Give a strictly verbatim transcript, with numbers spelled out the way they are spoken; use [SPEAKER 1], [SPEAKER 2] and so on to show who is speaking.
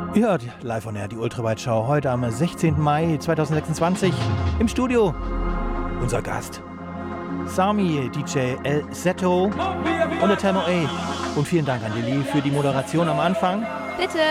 [SPEAKER 1] Ihr hört live on air die Ultraweitschau heute am sechzehnten Mai zweitausendsechsundzwanzig. Im Studio unser Gast Sami, D J El Seto und der Temo A. Und vielen Dank an Lilly für die Moderation am Anfang.
[SPEAKER 2] Bitte.